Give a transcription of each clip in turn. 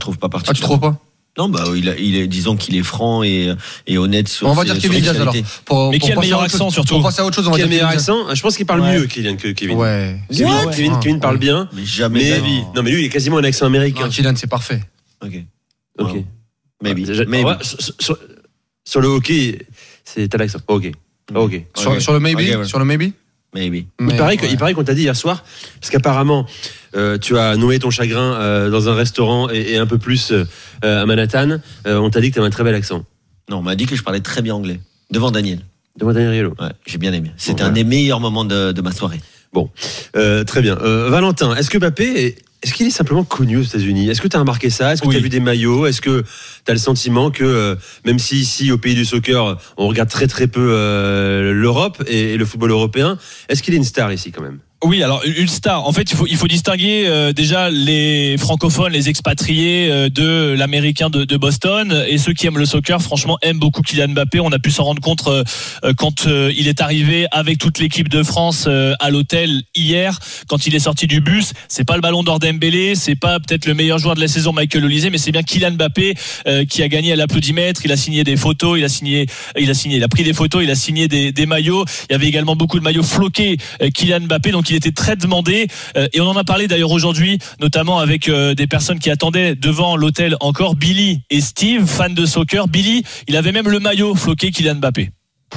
trouve pas Ah, tu particulièrement. trouves pas? Non, bah disons qu'il est franc et honnête sur. On va dire Kevin Diaz alors. Mais qui a le meilleur accent surtout? Pour passer à autre chose, on va Qui a dire le meilleur Kevin Diaz. accent? Je pense qu'il parle mieux Kylian que Kevin. Ouais. Kevin parle bien. Mais jamais de la vie. Non, mais lui, il est quasiment un accent américain. Non, Kylian, c'est parfait. Ok. Ok. Maybe. Sur le hockey, c'est à l'accent. Ok. Sur le maybe? Ok, ouais. Sur le maybe? Maybe. Il paraît qu'on t'a dit hier soir, parce qu'apparemment, tu as noué ton chagrin dans un restaurant et un peu plus à Manhattan. On t'a dit que tu avais un très bel accent. Non, on m'a dit que je parlais très bien anglais. Devant Daniel. Devant Daniel Riolo. Ouais, j'ai bien aimé. C'était un des meilleurs moments de ma soirée. Bon, très bien. Valentin, est-ce que Mbappé, est-ce qu'il est simplement connu aux États-Unis? Est-ce que tu as remarqué ça? Est-ce que tu as vu des maillots? Est-ce que tu as le sentiment que, même si ici, au pays du soccer, on regarde très très peu l'Europe et le football européen, est-ce qu'il est une star ici quand même? Oui, alors une star. En fait, il faut distinguer déjà les francophones, les expatriés de l'américain de Boston, et ceux qui aiment le soccer, franchement, aiment beaucoup Kylian Mbappé. On a pu s'en rendre compte quand il est arrivé avec toute l'équipe de France à l'hôtel hier, quand il est sorti du bus. C'est pas le Ballon d'Or Dembélé, c'est pas peut-être le meilleur joueur de la saison Michael Olise, mais c'est bien Kylian Mbappé qui a gagné à l'applaudimètre. Il a signé des photos, il a pris des photos, il a signé des maillots. Il y avait également beaucoup de maillots floqués Kylian Mbappé, donc il était très demandé, et on en a parlé d'ailleurs aujourd'hui, notamment avec des personnes qui attendaient devant l'hôtel encore. Billy et Steve, fans de soccer. Billy, il avait même le maillot floqué Kylian Mbappé.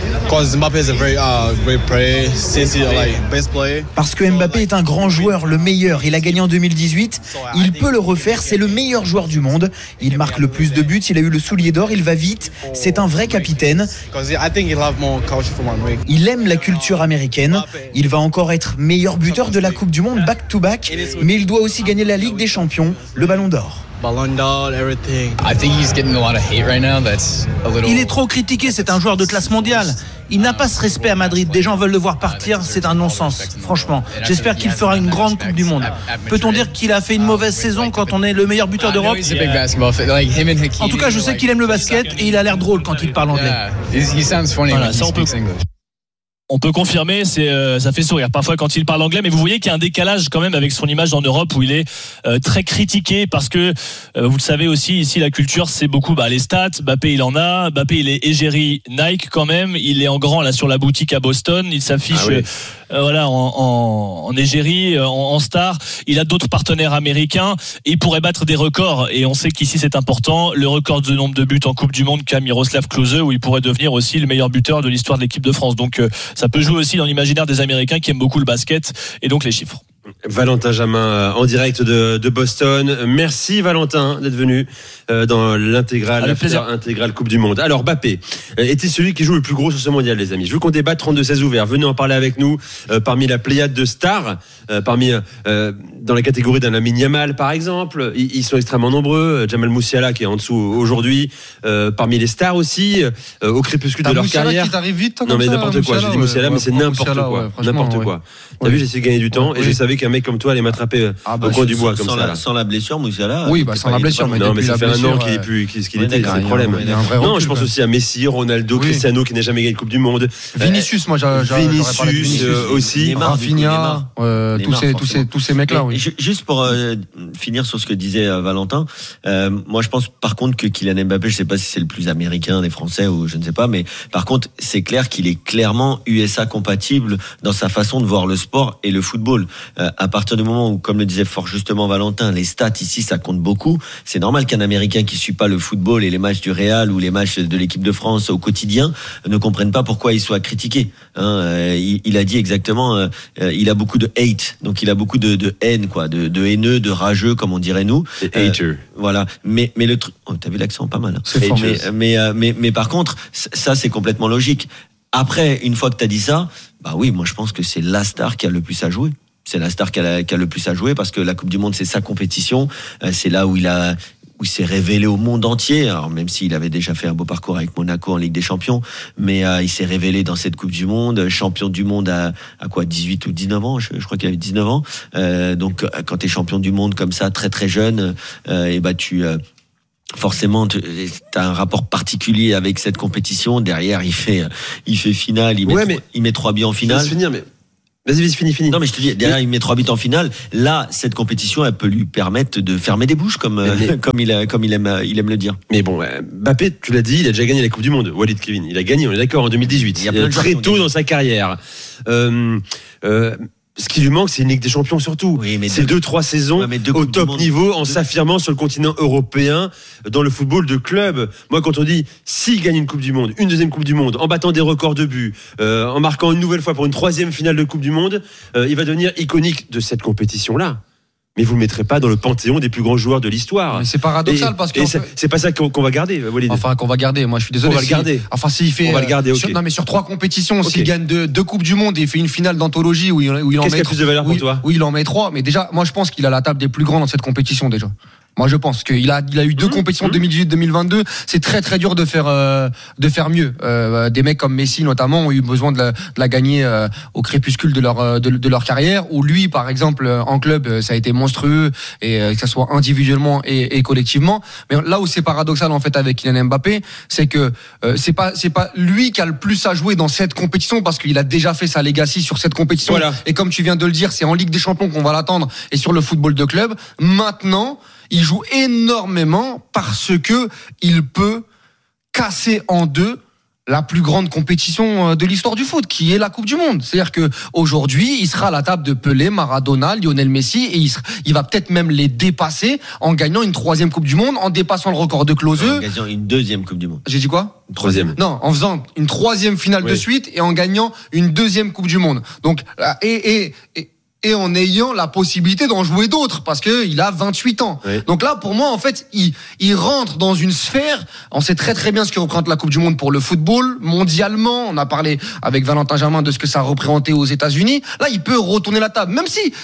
Parce que Mbappé est un grand joueur, le meilleur. Il a gagné en 2018. Il peut le refaire. C'est le meilleur joueur du monde. Il marque le plus de buts. Il a eu le soulier d'or. Il va vite. C'est un vrai capitaine. Il aime la culture américaine. Il va encore être meilleur buteur de la Coupe du Monde back-to-back. Mais il doit aussi gagner la Ligue des Champions, le Ballon d'Or. Il est trop critiqué, c'est un joueur de classe mondiale. Il n'a pas ce respect à Madrid. Des gens veulent le voir partir, c'est un non-sens. Franchement, j'espère qu'il fera une grande Coupe du Monde. Peut-on dire qu'il a fait une mauvaise saison quand on est le meilleur buteur d'Europe? En tout cas, je sais qu'il aime le basket et il a l'air drôle quand il parle anglais. Voilà, ça on peut confirmer, ça fait sourire parfois quand il parle anglais, mais vous voyez qu'il y a un décalage quand même avec son image en Europe où il est très critiqué parce que vous le savez aussi, ici la culture c'est beaucoup les stats. Mbappé il en a, Mbappé il est égérie Nike quand même, il est en grand là sur la boutique à Boston, il s'affiche en égérie, en star. Il a d'autres partenaires américains et il pourrait battre des records, et on sait qu'ici c'est important, le record de nombre de buts en Coupe du Monde qu'a Miroslav Klose, où il pourrait devenir aussi le meilleur buteur de l'histoire de l'équipe de France. Donc ça peut jouer aussi dans l'imaginaire des Américains qui aiment beaucoup le basket et donc les chiffres. Valentin Jamin en direct de Boston. Merci Valentin d'être venu dans l'intégrale Coupe du Monde. Alors Mbappé était celui qui joue le plus gros sur ce mondial, les amis. Je veux qu'on débatte. 32-16 ouvert. Venez en parler avec nous parmi la pléiade de stars, dans la catégorie d'un Lamine Yamal par exemple. Ils sont extrêmement nombreux. Jamal Musiala qui est en dessous aujourd'hui, parmi les stars aussi, au crépuscule de leur carrière. Qui t'arrive vite, non mais n'importe quoi. J'ai dit Musiala, mais c'est n'importe quoi. N'importe quoi. T'as vu, j'essaie de gagner du temps et je savais qu'un mec comme toi allait m'attraper au coin du bois comme ça. Sans la blessure, Musiala. Oui, sans la blessure. Non, mais ça fait un an qu'il est plus ce qu'il était. C'est le problème. Non, je pense aussi à Messi, Ronaldo, Cristiano qui n'a jamais gagné de Coupe du Monde. Vinicius, moi Vinicius aussi. Rafinha, tous ces mecs-là. Juste pour finir sur ce que disait Valentin, moi je pense par contre que Kylian Mbappé, je sais pas si c'est le plus américain des Français ou je ne sais pas, mais par contre c'est clair qu'il est clairement USA compatible dans sa façon de voir le sport et le football. À partir du moment où, comme le disait fort justement Valentin, les stats ici ça compte beaucoup, c'est normal qu'un Américain qui suit pas le football et les matchs du Real ou les matchs de l'équipe de France au quotidien ne comprenne pas pourquoi il soit critiqué. Il a dit exactement, il a beaucoup de hate, donc il a beaucoup de haine, quoi, de haineux, de rageux comme on dirait nous. Hater. Voilà. Mais le truc, t'as vu l'accent pas mal. Hein. C'est fort. Mais par contre, ça c'est complètement logique. Après, une fois que t'as dit ça, bah oui, moi je pense que c'est la star qui a le plus à jouer. C'est la star qui a le plus à jouer parce que la Coupe du Monde c'est sa compétition, c'est là où il s'est révélé au monde entier. Alors même s'il avait déjà fait un beau parcours avec Monaco en Ligue des Champions, mais il s'est révélé dans cette Coupe du Monde, champion du monde à quoi, 18 ou 19 ans, je crois qu'il avait 19 ans. Donc quand tu es champion du monde comme ça très très jeune, et bah forcément, t'as un rapport particulier avec cette compétition. Derrière, il fait finale, il met 3 buts en finale. Finir, mais Vas-y, fini. Non, mais je te dis, derrière, il met 3 buts en finale. Là, cette compétition, elle peut lui permettre de fermer des bouches, comme il aime le dire. Mais bon, Mbappé, tu l'as dit, il a déjà gagné la Coupe du Monde. Walid Kevin, il a gagné, on est d'accord, en 2018. Il y a très tôt dans sa carrière. Ce qui lui manque, c'est une Ligue des Champions surtout. Oui, mais c'est 2-3 saisons au top niveau en s'affirmant sur le continent européen dans le football de club. Moi, quand on dit s'il gagne une Coupe du Monde, une deuxième Coupe du Monde, en battant des records de buts, en marquant une nouvelle fois pour une 3e finale de Coupe du Monde, il va devenir iconique de cette compétition-là. Mais vous le mettrez pas dans le panthéon des plus grands joueurs de l'histoire. Mais c'est paradoxal parce que c'est pas ça qu'on va garder, Walid. Enfin, qu'on va garder. Moi, je suis désolé. On va le garder. Enfin, s'il fait. On va le garder. Okay. Non, mais sur 3 compétitions, s'il gagne 2 coupes du monde et il fait une finale d'anthologie où il en met. Qu'est-ce qui a plus de valeur pour toi? Où il en met 3. Mais déjà, moi, je pense qu'il a la table des plus grands dans cette compétition déjà. Moi, je pense qu'il a eu 2 compétitions 2018-2022. C'est très très dur de faire mieux. Des mecs comme Messi notamment ont eu besoin de la gagner au crépuscule de leur carrière. Où lui, par exemple, en club, ça a été monstrueux et que ça soit individuellement et collectivement. Mais là où c'est paradoxal en fait avec Kylian Mbappé, c'est que c'est pas lui qui a le plus à jouer dans cette compétition parce qu'il a déjà fait sa legacy sur cette compétition. Voilà. Et comme tu viens de le dire, c'est en Ligue des Champions qu'on va l'attendre et sur le football de club. Maintenant, il joue énormément parce que il peut casser en deux la plus grande compétition de l'histoire du foot, qui est la Coupe du Monde. C'est-à-dire que aujourd'hui, il sera à la table de Pelé, Maradona, Lionel Messi, et il va peut-être même les dépasser en gagnant une 3e Coupe du Monde, en dépassant le record de Closeux. En gagnant une 2e Coupe du Monde. J'ai dit quoi? 3e. Non, en faisant une 3e finale de suite et en gagnant une 2e Coupe du Monde. Donc, et en ayant la possibilité d'en jouer d'autres parce que il a 28 ans. Oui. Donc là, pour moi, en fait, il rentre dans une sphère. On sait très très bien ce que représente la Coupe du Monde pour le football mondialement. On a parlé avec Valentin Germain de ce que ça représentait aux États-Unis. Là, il peut retourner la table, même si.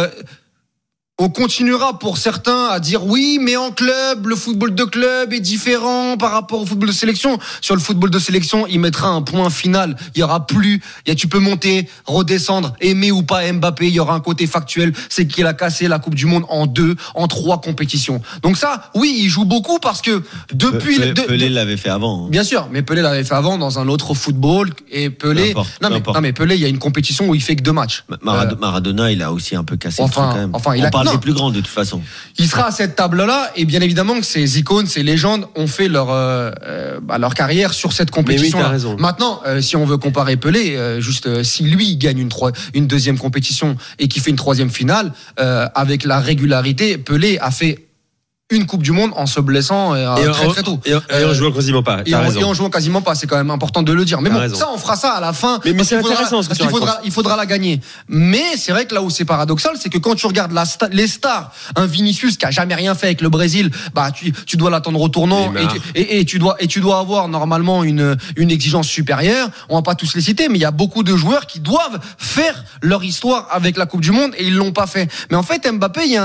On continuera pour certains à dire oui, mais en club, le football de club est différent par rapport au football de sélection. Sur le football de sélection, il mettra un point final. Il y aura plus, tu peux monter, redescendre, aimer ou pas Mbappé. Il y aura un côté factuel, c'est qu'il a cassé la Coupe du Monde en 3 compétitions. Donc ça, oui, il joue beaucoup parce que depuis Pelé l'avait fait avant. Hein. Bien sûr, mais Pelé l'avait fait avant dans un autre football et Pelé. Non mais Pelé, il y a une compétition où il fait que 2 matchs. Maradona, il a aussi un peu cassé le truc quand même. On parle des plus grands de toute façon. Il sera à cette table-là et bien évidemment que ces icônes, ces légendes ont fait leur carrière sur cette compétition. Mais oui, t'as raison. Maintenant, si on veut comparer Pelé, si lui il gagne une 2e compétition et qu'il fait une 3e finale avec la régularité, Pelé a fait une Coupe du Monde en se blessant très tôt. Et en jouant quasiment pas. Et en jouant quasiment pas, c'est quand même important de le dire. Mais bon, ça, on fera ça à la fin. Mais c'est intéressant ce que tu racontes. Il faudra la gagner. Mais c'est vrai que là où c'est paradoxal, c'est que quand tu regardes les stars, un Vinicius qui a jamais rien fait avec le Brésil, tu dois l'attendre au tournant et tu dois avoir normalement une exigence supérieure. On va pas tous les citer, mais il y a beaucoup de joueurs qui doivent faire leur histoire avec la Coupe du Monde et ils l'ont pas fait. Mais en fait, Mbappé, il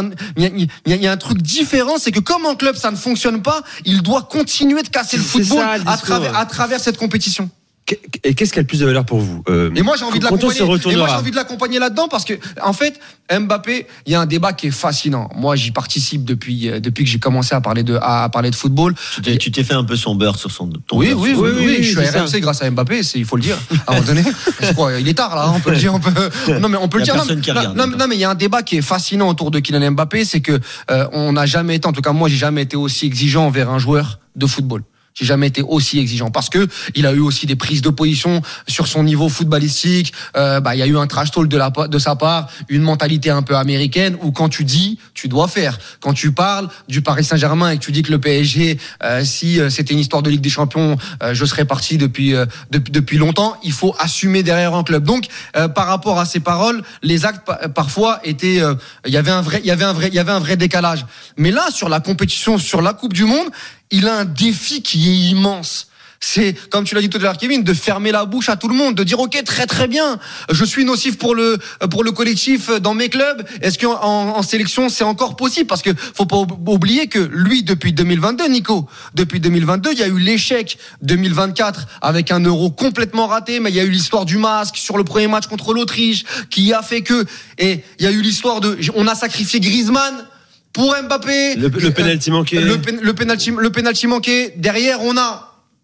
y a un truc différent, c'est que comme en club ça ne fonctionne pas, il doit continuer de casser le football à travers cette compétition. Et qu'est-ce qui a le plus de valeur pour vous Et moi j'ai envie de l'accompagner là-dedans parce que en fait Mbappé, il y a un débat qui est fascinant. Moi j'y participe depuis que j'ai commencé à parler de football. Tu t'es fait un peu son beurre sur ton oui, beurre. Je suis à RMC grâce à Mbappé, il faut le dire. À un moment donné, c'est quoi, il est tard là, on peut le dire, Non mais on peut le dire. Non mais il y a un débat qui est fascinant autour de Kylian Mbappé, c'est que on n'a jamais été, en tout cas moi j'ai jamais été aussi exigeant envers un joueur de football. J'ai jamais été aussi exigeant parce que il a eu aussi des prises de position sur son niveau footballistique. Il y a eu un trash talk de sa part, une mentalité un peu américaine où quand tu dis, tu dois faire. Quand tu parles du Paris Saint-Germain et que tu dis que le PSG, si c'était une histoire de Ligue des Champions, je serais parti depuis longtemps. Il faut assumer derrière un club. Donc, par rapport à ces paroles, les actes parfois étaient, il y avait un vrai décalage. Mais là, sur la compétition, sur la Coupe du Monde, il a un défi qui est immense. C'est, comme tu l'as dit tout à l'heure, Kevin, de fermer la bouche à tout le monde, de dire ok, très très bien, je suis nocif pour le collectif dans mes clubs. Est-ce qu'en sélection c'est encore possible? Parce que faut pas oublier que lui, depuis 2022, Nico, depuis 2022, il y a eu l'échec 2024 avec un Euro complètement raté, mais il y a eu l'histoire du masque sur le premier match contre l'Autriche qui a fait que, et il y a eu l'histoire on a sacrifié Griezmann pour Mbappé. Le penalty manqué. Le penalty manqué. Derrière, on a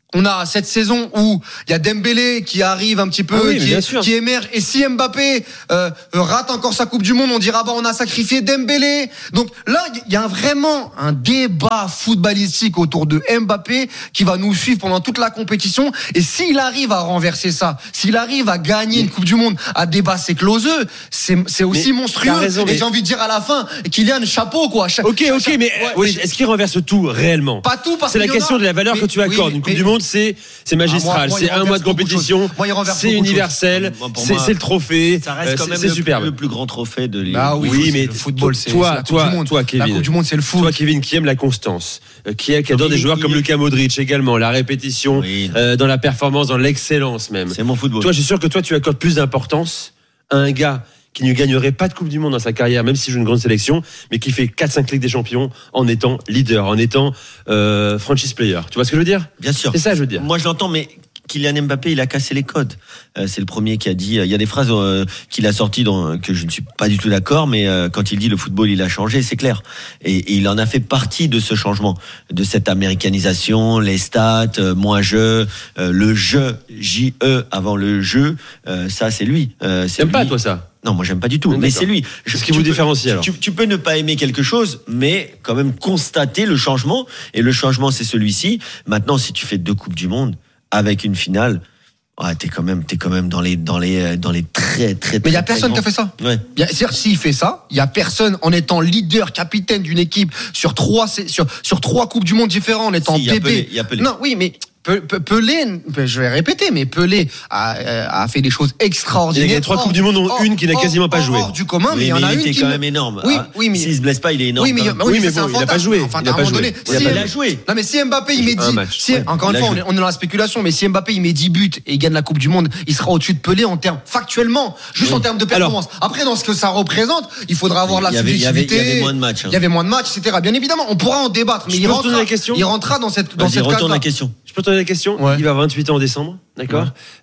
On a cette saison où il y a Dembélé qui arrive un petit peu, qui émerge. Et si Mbappé rate encore sa Coupe du Monde, on dira on a sacrifié Dembélé. Donc là, il y a vraiment un débat footballistique autour de Mbappé qui va nous suivre pendant toute la compétition. Et s'il arrive à renverser ça, s'il arrive à gagner une Coupe du Monde à débat ses closeux, c'est aussi monstrueux. Et j'ai envie de dire à la fin, Kylian, chapeau quoi. Ok, mais est-ce qu'il renverse tout réellement? Pas tout, parce que c'est la question de la valeur que tu accordes. Une Coupe du Monde, c'est magistral, c'est un mois de compétition, c'est universel, c'est le trophée, ça reste quand même c'est superbe. Le plus grand trophée de oui, mais le football, c'est la Coupe du Monde. Toi, Kevin, la Coupe du Monde, c'est le foot. Toi, Kevin, qui aime la constance, qui adore des joueurs comme Luka Modric également, la répétition, dans la performance, dans l'excellence même. C'est mon football. Toi, je suis sûr que toi, tu accordes plus d'importance à un gars qui ne gagnerait pas de Coupe du Monde dans sa carrière, même s'il joue une grande sélection, mais qui fait 4-5 Ligues des Champions en étant leader, en étant franchise player. Tu vois ce que je veux dire? Bien sûr. C'est ça, je veux dire. Moi, je l'entends, mais Kylian Mbappé, il a cassé les codes. C'est le premier qui a dit. Il y a des phrases qu'il a sorties que je ne suis pas du tout d'accord, mais quand il dit le football, il a changé, c'est clair. Et il en a fait partie de ce changement, de cette américanisation, les stats, moins jeu, le jeu, J-E avant le jeu. Ça, c'est lui. T'aimes pas, toi, ça? Non, moi j'aime pas du tout. Mais c'est lui. Ce qui vous différencie alors. Tu peux ne pas aimer quelque chose, mais quand même constater le changement. Et le changement, c'est celui-ci. Maintenant, si tu fais 2 Coupes du Monde avec une finale, t'es quand même dans les très. Mais il y a personne qui a fait ça. Ouais. C'est-à-dire s'il fait ça, il y a personne en étant leader, capitaine d'une équipe sur 3 Coupes du Monde différents, en étant bébé. Il y a Pelé. Non, oui, mais Pelé, je vais répéter, mais Pelé a fait des choses extraordinaires. Il y a 3 Coupes du Monde, dont une qui n'a quasiment pas joué. Hors du commun, mais il y en a une qui était quand même énorme. Oui, mais s'il se blesse pas, il est énorme. Oui, mais bon, il a pas joué. Enfin, il a pas joué. Il a joué. Non, mais si Mbappé il met 10, encore une fois, on est dans la spéculation, mais si Mbappé il met 10 buts et il gagne la Coupe du Monde, il sera au-dessus de Pelé en termes factuellement, juste en termes de performance. Après, dans ce que ça représente, il faudra avoir la subjectivité. Il y avait moins de matchs. Il y avait moins de matchs, etc. Bien évidemment, on pourra en débattre, mais il rentrera dans cette case-là. Je peux te poser la question. Il va avoir 28 ans en décembre, d'accord.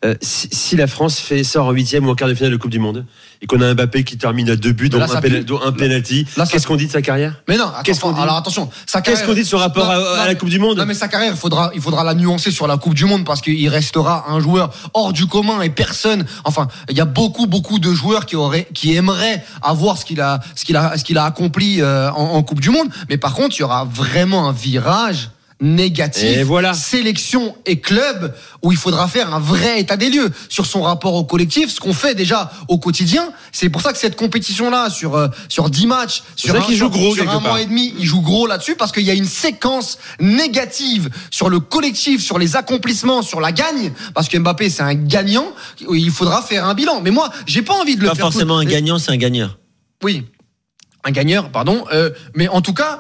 Si la France sort en 8e ou en quart de finale de Coupe du Monde et qu'on a un Mbappé qui termine à 2 buts, dont un penalty, qu'est-ce qu'on dit de sa carrière? Mais non, alors attention, qu'est-ce qu'on dit de son rapport à la Coupe du Monde? Non, mais sa carrière, il faudra la nuancer sur la Coupe du Monde parce qu'il restera un joueur hors du commun et personne. Enfin, il y a beaucoup de joueurs qui aimeraient avoir ce qu'il a accompli en Coupe du Monde. Mais par contre, il y aura vraiment un virage négatif, et voilà. Sélection et club, où il faudra faire un vrai état des lieux sur son rapport au collectif, ce qu'on fait déjà au quotidien. C'est pour ça que cette compétition-là, sur 10 matchs, sur un mois et demi, il joue gros là-dessus, parce qu'il y a une séquence négative sur le collectif, sur les accomplissements, sur la gagne, parce que Mbappé, c'est un gagnant, il faudra faire un bilan. Mais moi, j'ai pas envie de le faire. Pas forcément un gagnant, c'est un gagneur. Oui, un gagneur, pardon. Mais en tout cas,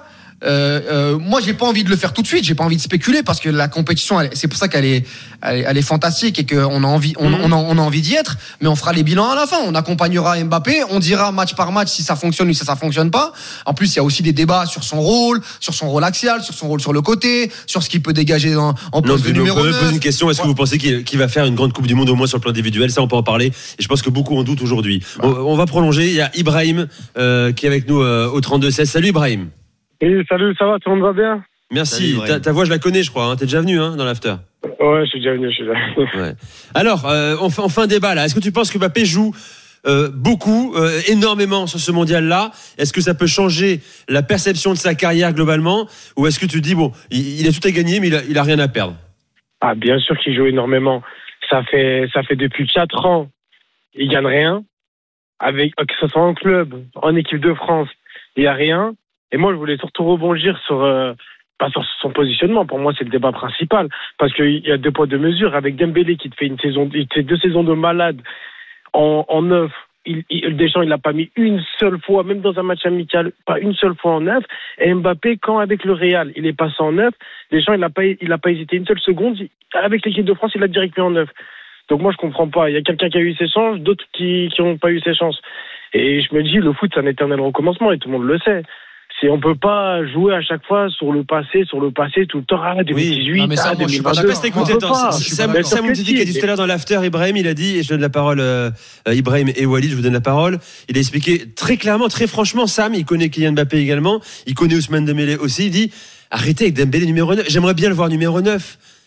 moi j'ai pas envie de le faire tout de suite, j'ai pas envie de spéculer parce que la compétition c'est pour ça qu'elle est fantastique et qu'on a envie on a envie d'y être, mais on fera les bilans à la fin, on accompagnera Mbappé, on dira match par match si ça fonctionne ou si ça fonctionne pas. En plus il y a aussi des débats sur son rôle axial, sur son rôle sur le côté, sur ce qu'il peut dégager en poste de numéro 9. On peut poser une question, est-ce que vous pensez qu'il va faire une grande Coupe du Monde au moins sur le plan individuel? Ça on peut en parler et je pense que beaucoup en doutent aujourd'hui. On va prolonger, il y a Ibrahim qui est avec nous au 32-16. Salut Ibrahim. Oui, salut, ça va, tout le monde va bien? Merci, ta voix je la connais je crois, t'es déjà venu dans l'after? Ouais, je suis déjà venu, je suis là. Ouais. Alors, on fait un débat là, est-ce que tu penses que Mbappé joue beaucoup, énormément sur ce mondial-là? Est-ce que ça peut changer la perception de sa carrière globalement? Ou est-ce que tu dis, bon, il a tout à gagner mais il a rien à perdre? Ah, bien sûr qu'il joue énormément. Ça fait depuis 4 ans, il gagne rien. Que ce soit en club, en équipe de France, il n'y a rien. Et moi, je voulais surtout rebondir sur son positionnement. Pour moi, c'est le débat principal. Parce qu'il y a 2 poids 2 mesures. Avec Dembélé qui te fait 2 saisons de malade en 9. Deschamps, il l'a pas mis une seule fois, même dans un match amical, pas une seule fois en 9. Et Mbappé, quand avec le Real, il est passé en 9. Deschamps, il n'a pas hésité une seule seconde. Avec l'équipe de France, il l'a direct mis en 9. Donc moi, je comprends pas. Il y a quelqu'un qui a eu ses chances, d'autres qui n'ont pas eu ses chances. Et je me dis, le foot, c'est un éternel recommencement et tout le monde le sait. On peut pas jouer à chaque fois sur le passé tout le temps. 2018, non, mais ça, 2022. Je peux pas t'écouter. Sam Mountidi qui a dit tout à l'heure dans l'after, Ibrahim, il a dit, et je donne la parole Ibrahim et Walid, je vous donne la parole. Il a expliqué très clairement, très franchement, Sam, il connaît Kylian Mbappé également, il connaît Ousmane Dembélé aussi, il dit, arrêtez avec Dembélé numéro 9, j'aimerais bien le voir numéro 9.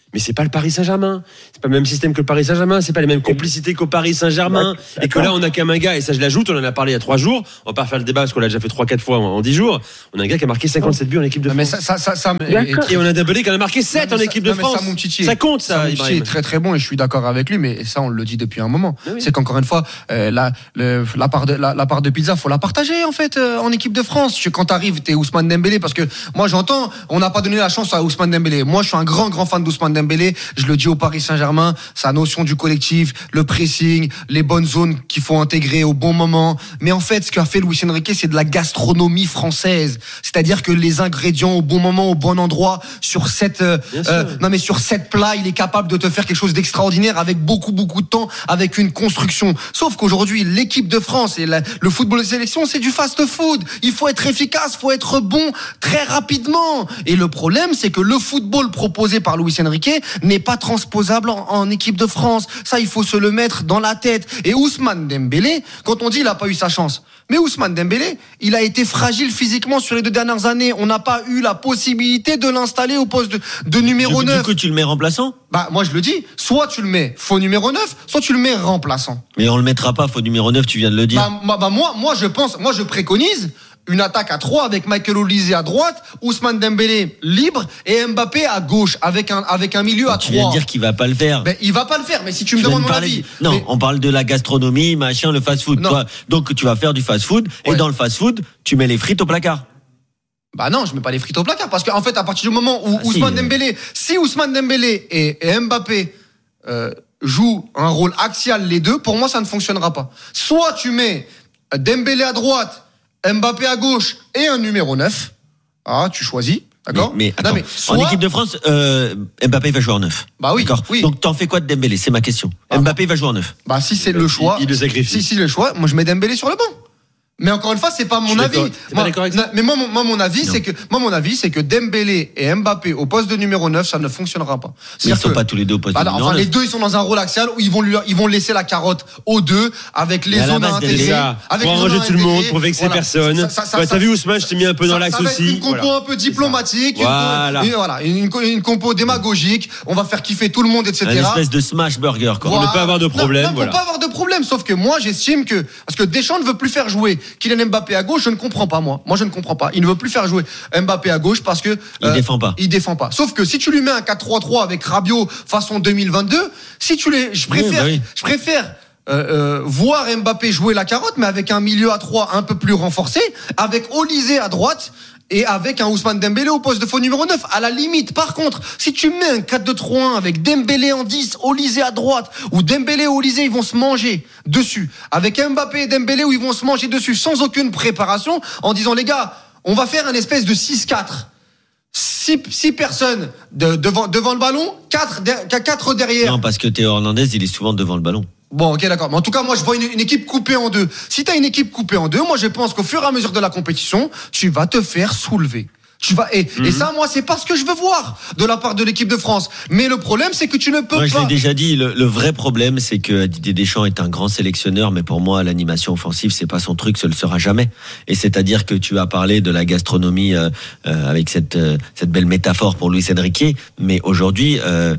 Mais c'est pas le Paris Saint-Germain. C'est pas le même système que le Paris Saint-Germain. C'est pas les mêmes complicités qu'au Paris Saint-Germain. Et que là, on a qu'un gars, et ça je l'ajoute, on en a parlé il y a 3 jours. On va pas refaire le débat parce qu'on l'a déjà fait 3-4 fois en 10 jours. On a un gars qui a marqué 57 buts en équipe de France. Et on a Dembélé qui en a marqué 7 en équipe de France. Ça compte, ça. Moumtiti est très très bon et je suis d'accord avec lui, mais ça on le dit depuis un moment. Oui. C'est qu'encore une fois, la part de pizza, faut la partager en fait en équipe de France. Quand t'arrives, t'es Ousmane Dembélé, parce que moi j'entends, on n'a pas donné la chance à Ousmane Dembélé. Moi je suis un grand fan d'Ousmane Dembélé. Je le dis au Paris Saint-Germain, sa notion du collectif, le pressing, les bonnes zones qu'il faut intégrer au bon moment. Mais en fait, ce qu'a fait Luis Enrique, c'est de la gastronomie française. C'est-à-dire que les ingrédients au bon moment, au bon endroit, sur 7 plats, il est capable de te faire quelque chose d'extraordinaire avec beaucoup de temps, avec une construction. Sauf qu'aujourd'hui, l'équipe de France et le football de sélection, c'est du fast-food. Il faut être efficace, faut être bon très rapidement. Et le problème, c'est que le football proposé par Luis Enrique n'est pas transposable en équipe de France. Ça, il faut se le mettre dans la tête. Et Ousmane Dembélé, quand on dit il a pas eu sa chance, mais Ousmane Dembélé, il a été fragile physiquement sur les 2 dernières années. On n'a pas eu la possibilité de l'installer au poste de numéro 9. Du coup, tu le mets remplaçant ? Moi je le dis, soit tu le mets faux numéro 9, soit tu le mets remplaçant. Mais on le mettra pas faux numéro 9, tu viens de le dire. Moi je préconise une attaque à 3 avec Michael Olise à droite, Ousmane Dembélé libre et Mbappé à gauche avec un milieu à 3. Tu viens de dire qu'il va pas le faire. Il va pas le faire, mais si tu me demandes mon avis. On parle de la gastronomie, machin, le fast-food. Toi, donc tu vas faire du fast-food, et dans le fast-food, tu mets les frites au placard. Non, je mets pas les frites au placard, parce qu'en fait, à partir du moment où Ousmane Dembélé et Mbappé jouent un rôle axial les deux, pour moi ça ne fonctionnera pas. Soit tu mets Dembélé à droite, Mbappé à gauche et un numéro 9. Tu choisis, d'accord ? Mais attends, en équipe de France, Mbappé va jouer en 9. Oui. D'accord. Oui. Donc t'en fais quoi de Dembélé ? C'est ma question. Mbappé va jouer en 9. Si c'est le choix, il le sacrifie. Si le choix, moi je mets Dembélé sur le banc. Mais encore une fois, c'est pas mon avis. Mais moi, mon avis, c'est que Dembélé et Mbappé au poste de numéro 9, ça ne fonctionnera pas. Mais ils sont pas tous les deux au poste de numéro 9. Les deux, ils sont dans un rôle axial où ils vont laisser la carotte aux deux avec les zones à intégrer. Pour arranger tout le monde, pour vexer personne. T'as vu Ousmane, je t'ai mis un peu dans l'axe aussi. Une compo un peu diplomatique, une compo démagogique. On va faire kiffer tout le monde, etc. Une espèce de smash burger, quoi. Pour ne pas avoir de problème. Pour pas avoir de problème. Sauf que moi, j'estime que parce que Deschamps ne veut plus faire jouer Kylian Mbappé à gauche, je ne comprends pas moi. Moi je ne comprends pas. Il ne veut plus faire jouer Mbappé à gauche parce que il défend pas. Sauf que si tu lui mets un 4-3-3 avec Rabiot façon 2022, je préfère voir Mbappé jouer la carotte, mais avec un milieu à 3 un peu plus renforcé, avec Olise à droite et avec un Ousmane Dembélé au poste de faux numéro 9, à la limite. Par contre, si tu mets un 4-2-3-1 avec Dembélé en 10, Olise à droite, où Dembélé et Olise, ils vont se manger dessus, avec Mbappé et Dembélé où ils vont se manger dessus sans aucune préparation, en disant les gars, on va faire une espèce de 6-4. 6 personnes devant le ballon, 4 derrière. Non, parce que Théo Hernandez, il est souvent devant le ballon. Bon, ok, d'accord. Mais en tout cas, moi, je vois une équipe coupée en deux. Si t'as une équipe coupée en deux, moi, je pense qu'au fur et à mesure de la compétition, tu vas te faire soulever. Et ça, moi, c'est pas ce que je veux voir de la part de l'équipe de France. Mais le problème, c'est que tu ne peux pas. Je l'ai déjà dit, le vrai problème, c'est que Didier Deschamps est un grand sélectionneur, mais pour moi, l'animation offensive, c'est pas son truc, ce le sera jamais. Et c'est-à-dire que tu as parlé de la gastronomie avec cette belle métaphore pour Luis Enrique, mais aujourd'hui,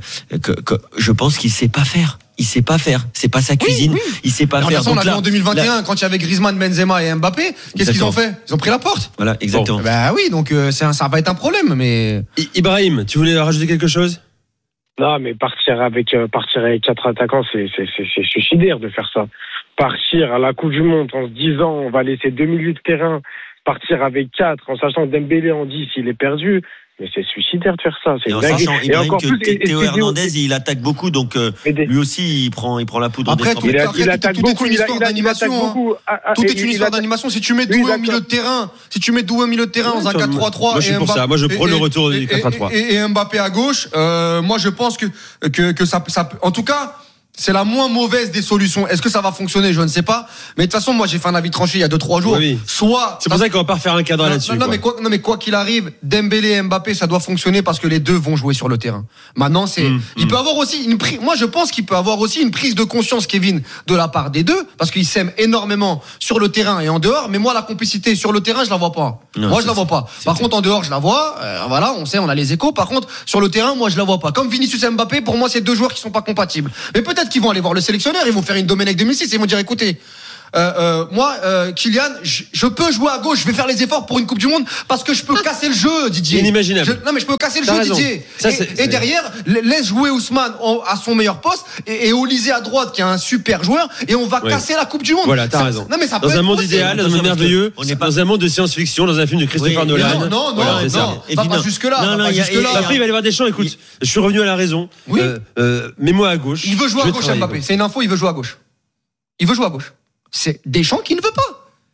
je pense qu'il sait pas faire. Il sait pas faire, c'est pas sa cuisine. Oui. Il sait pas faire. On a vu en 2021 quand il y avait Griezmann, Benzema et Mbappé, qu'est-ce qu'ils ont fait ? Ils ont pris la porte. Voilà, exactement. Oui, donc ça va être un problème. Mais Ibrahim, tu voulais rajouter quelque chose ? Non, mais partir avec 4 attaquants, c'est suicidaire de faire ça. Partir à la Coupe du Monde en se disant on va laisser 2 milieux de terrain, partir avec 4 en sachant que Dembélé en 10 il est perdu. Mais c'est suicidaire de faire ça. Et en sachant, Ibrahim, que Théo Hernandez, il attaque beaucoup, donc lui aussi, il prend la poudre. Après, tout est une histoire d'animation. Tout est une histoire d'animation. Si tu mets Doué au milieu de terrain, dans un 4-3-3, moi je suis pour ça. Moi je prends le retour du 4-3-3 et Mbappé à gauche. Moi je pense que ça, en tout cas. C'est la moins mauvaise des solutions. Est-ce que ça va fonctionner? Je ne sais pas. Mais de toute façon, moi, j'ai fait un avis tranché il y a 2-3 jours. Oui. Soit. C'est pour ça qu'on va pas refaire un cadre là-dessus. Non, mais quoi qu'il arrive, Dembélé et Mbappé, ça doit fonctionner parce que les deux vont jouer sur le terrain. Maintenant, il peut avoir aussi moi, je pense qu'il peut avoir aussi une prise de conscience, Kevin, de la part des deux, parce qu'ils s'aiment énormément sur le terrain et en dehors. Mais moi, la complicité sur le terrain, je la vois pas. Moi, je la vois pas. Par contre, en dehors, je la vois. Voilà, on sait, on a les échos. Par contre, sur le terrain, moi, je la vois pas. Comme Vinicius et Mbappé, pour moi, c'est deux joueurs qui sont pas compatibles. Mais peut-être qu'ils vont aller voir le sélectionneur, ils vont faire une Domenech 2006 et ils vont dire écoutez, moi, Kylian, je peux jouer à gauche, je vais faire les efforts pour une Coupe du Monde parce que je peux casser le jeu, Didier. Inimaginable. Non, mais je peux casser le jeu, raison. Didier. Ça, et derrière, laisse jouer Ousmane à son meilleur poste et Olysée à droite qui est un super joueur et on va casser la Coupe du Monde. Voilà, t'as raison. Non, mais ça dans peut un être monde possible. idéal, dans un monde merveilleux, dans un monde de science-fiction, dans un film de Christopher Nolan. Non, pas jusque-là. Après, il va aller voir Deschamps. Écoute, je suis revenu à la raison. Oui. Mets-moi à gauche. Il veut jouer à gauche, Mbappé. C'est une info, il veut jouer à gauche. Il veut jouer à gauche. C'est Deschamps qui ne veut pas.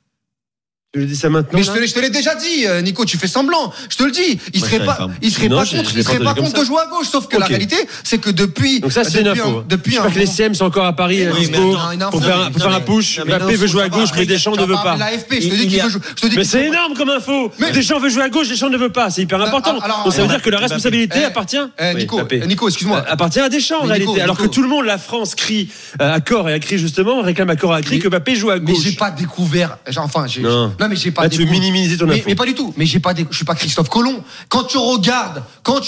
Tu le dis ça maintenant? Mais je te l'ai déjà dit, Nico, tu fais semblant. Je te le dis. Il serait pas contre de jouer à gauche. Sauf que la réalité, c'est que depuis. Donc ça, c'est une info. J'espère que les CM sont encore à Paris pour faire un push. Mbappé veut jouer à gauche, mais Deschamps ne veut pas. L'AFP, je te dis qu'il veut jouer. Mais c'est énorme comme info. Deschamps veut jouer à gauche, Deschamps ne veut pas. C'est hyper important. Donc ça veut dire que la responsabilité appartient. Nico, excuse-moi. Appartient à Deschamps en réalité. Alors que tout le monde, la France crie à corps et à cri justement, réclame à corps et à cri que Mbappé joue à gauche. Mais j'ai pas découvert. Non, mais j'ai pas découvert. Minimiser ton info. Mais pas du tout. Mais je suis pas Christophe Colomb. Quand tu regardes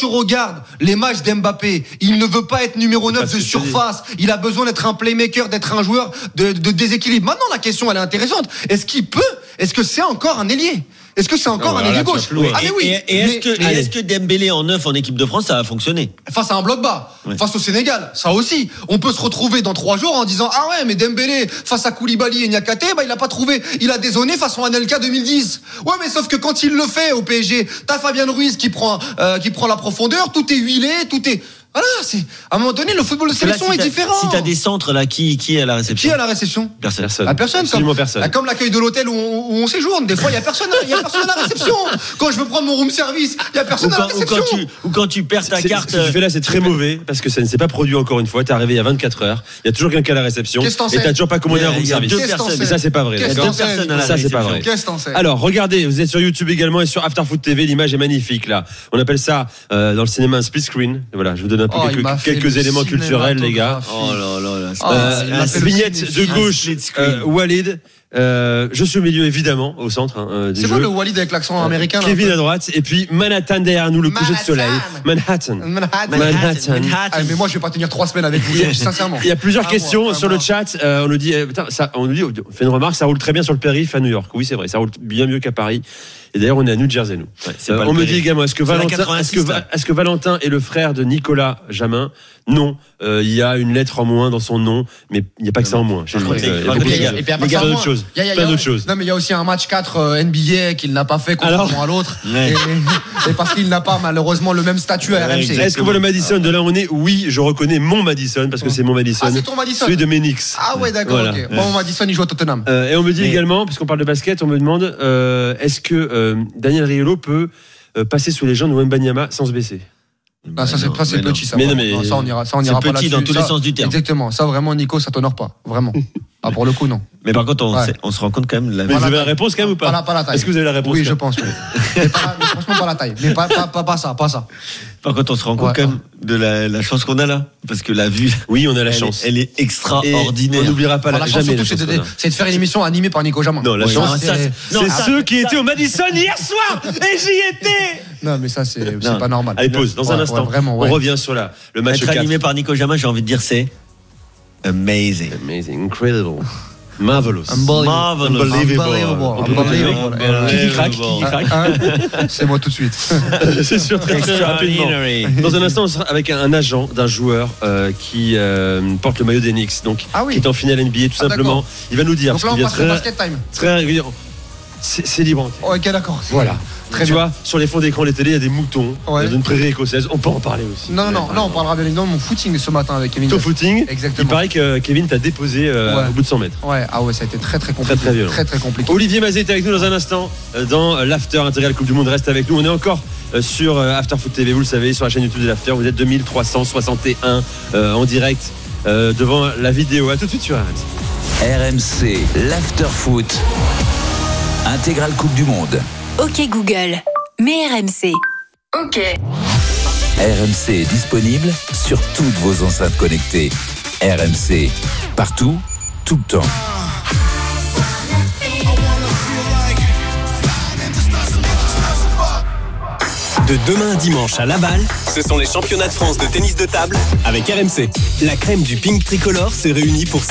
les matchs d'Mbappé, il ne veut pas être numéro 9 de surface. Il a besoin d'être un playmaker, d'être un joueur de déséquilibre. Maintenant, la question, elle est intéressante. Est-ce que c'est encore un ailier? Est-ce que c'est encore un ailier gauche? Ah mais oui. Et est-ce que Dembélé en 9 en équipe de France, ça va fonctionner? Face à un bloc bas, face au Sénégal, ça aussi. On peut se retrouver dans 3 jours en disant ah ouais, mais Dembélé face à Koulibaly et Niakate, il a pas trouvé, il a dézonné façon Anelka 2010. Ouais, mais sauf que quand il le fait au PSG, t'as Fabien Ruiz qui prend la profondeur, tout est huilé, tout est. Voilà, à un moment donné, le football de sélection est différent. Si t'as des centres là, qui est à la réception? Qui est à la réception? Personne. Absolument personne. Comme l'accueil de l'hôtel où on séjourne. Des fois, il y a personne à la réception. Quand je veux prendre mon room service, il y a personne à la réception. Ou quand tu perds ta carte. Ce que tu fais là, c'est très mauvais parce que ça ne s'est pas produit encore une fois. T'es arrivé il y a 24 heures. Il y a toujours quelqu'un à la réception. Et t'as toujours pas commandé un room service. Et ça, c'est pas vrai. Ça, c'est pas vrai. Alors, regardez, vous êtes sur YouTube également et sur After Foot TV. L'image est magnifique là. On appelle ça dans le cinéma un split screen. Voilà, je vous donne un peu quelques éléments culturels, les gars. Oh là là. Vignette de gauche, Walid. Je suis au milieu, évidemment, au centre. C'est quoi le Walid avec l'accent américain? Kevin à droite. Et puis Manhattan derrière nous, le coucher de soleil. Manhattan. Ah, mais moi, je vais pas tenir 3 semaines avec vous, sincèrement. Il y a plusieurs questions sur le chat. On nous dit, on fait une remarque, ça roule très bien sur le périph' à New York. Oui, c'est vrai, ça roule bien mieux qu'à Paris. Et d'ailleurs, on est à New Jersey, nous. On me dit également, est-ce que Valentin est le frère de Nicolas Jamin? Non. Il y a une lettre en moins dans son nom, mais il n'y a pas que ça en moins. Il y a plein d'autres choses. Non, mais il y a aussi un match 4 NBA qu'il n'a pas fait contrairement à l'autre. Et parce qu'il n'a pas malheureusement le même statut à RMC. Est-ce qu'on voit le Madison de là où on est? Oui, je reconnais mon Madison parce que c'est mon Madison. Ah, c'est ton Madison. Celui de Menix. Ah ouais, d'accord. Voilà. Ok. Mon Madison, il joue à Tottenham. Et on me dit également, puisqu'on parle de basket, on me demande est-ce que Daniel Riolo peut passer sous les jambes de Wembanyama sans se baisser? Ah, ça c'est petit, ça. Mais ça on ira pas là-dessus. Dans tous les sens du terme. Exactement. Ça vraiment, Nico, ça t'honore pas, vraiment. Ah, pour le coup, non. Mais par contre, on se rend compte quand même. Mais vous avez la réponse quand même ou pas? Pas la taille. Est-ce que vous avez la réponse? Oui, je pense. Mais franchement, pas la taille. Mais pas ça. Par contre, on se rend compte quand même de la chance qu'on a là, parce que la vue. Oui, on a la chance. Elle est extraordinaire. On n'oubliera pas jamais. Surtout, c'est de faire une émission animée par Nico Jamin. Non, la chance, c'est ceux qui étaient au Madison hier soir et j'y étais. Non, mais ça, c'est pas normal. Allez, pause dans un instant. Vraiment, on revient sur le match 4. Être animé par Nico Jamin, j'ai envie de dire, c'est amazing, incredible. Marvelous. Unbelievable. Qui craque. C'est moi tout de suite. C'est sûr, très rapidement. Dans un instant, on sera avec un agent d'un joueur qui porte le maillot des Knicks, donc qui est en finale NBA, tout simplement. Il va nous dire. Donc là, on passe le basket time. Très régulièrement. C'est libre. Ok, d'accord. Voilà. Tu vois, sur les fonds d'écran, les télés, il y a des moutons, il y a une prairie écossaise. On peut en parler aussi. Non, on parlera bien évidemment de mon footing ce matin avec Kevin. Ton footing. Exactement. Il paraît que Kevin t'a déposé au bout de 100 mètres. Ouais, ça a été très compliqué. Très violent. Très compliqué. Olivier Mazet est avec nous dans un instant dans l'After Intégral Coupe du Monde. Reste avec nous. On est encore sur After Foot TV, vous le savez, sur la chaîne YouTube de l'After. Vous êtes 2361 en direct devant la vidéo. À tout de suite sur RMC. RMC, l'after-foot, intégrale Coupe du Monde. Ok Google, mets RMC. Ok. RMC est disponible sur toutes vos enceintes connectées. RMC, partout, tout le temps. De demain à dimanche à Laval, ce sont les championnats de France de tennis de table avec RMC. La crème du ping tricolore se réunit pour